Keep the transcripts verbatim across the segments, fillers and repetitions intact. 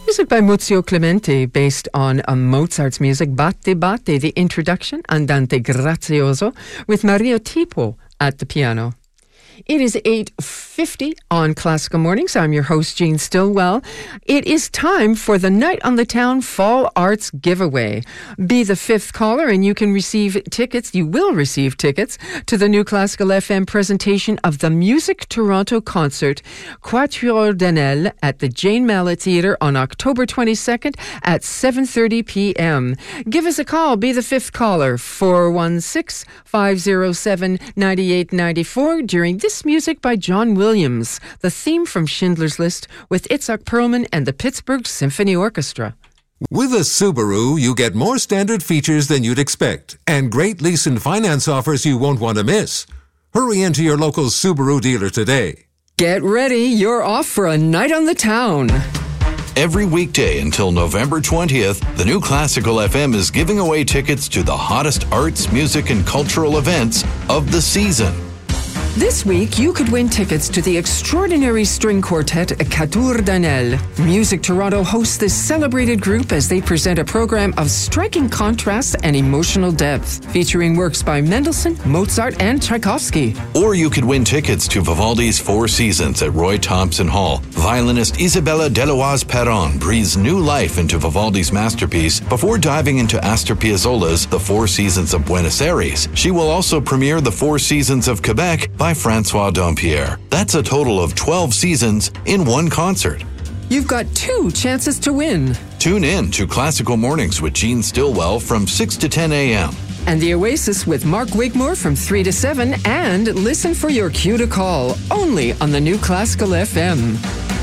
music by Muzio Clemente, based on uh, Mozart's music, Batte Batte, the introduction, Andante Grazioso, with Maria Tipo at the piano. It is eight fifty on Classical Mornings. I'm your host, Jean Stillwell. It is time for the Night on the Town Fall Arts Giveaway. Be the fifth caller and you can receive tickets, you will receive tickets, to the new Classical F M presentation of the Music Toronto concert, Quatuor Danel, at the Jane Mallet Theatre on October twenty-second at seven thirty p.m. Give us a call. Be the fifth caller, four one six, five oh seven, nine eight nine four, during this music by John Williams, the theme from Schindler's List, with Itzhak Perlman and the Pittsburgh Symphony Orchestra. With a Subaru, you get more standard features than you'd expect, and great lease and finance offers you won't want to miss. Hurry into your local Subaru dealer today. Get ready, you're off for a night on the town. Every weekday until November twentieth, the new Classical F M is giving away tickets to the hottest arts, music, and cultural events of the season. This week, you could win tickets to the extraordinary string quartet Quatuor Danel. Music Toronto hosts this celebrated group as they present a program of striking contrast and emotional depth, featuring works by Mendelssohn, Mozart, and Tchaikovsky. Or you could win tickets to Vivaldi's Four Seasons at Roy Thompson Hall. Violinist Isabella Deloise Perron breathes new life into Vivaldi's masterpiece before diving into Astor Piazzolla's The Four Seasons of Buenos Aires. She will also premiere The Four Seasons of Quebec by Francois Dompierre. That's a total of twelve seasons in one concert. You've got two chances to win. Tune in to Classical Mornings with Jean Stillwell from six to ten a.m. And The Oasis with Mark Wigmore from three to seven. And listen for your cue to call, only on the new Classical F M.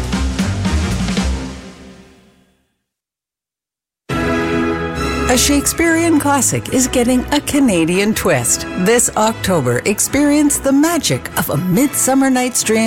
A Shakespearean classic is getting a Canadian twist. This October, experience the magic of A Midsummer Night's Dream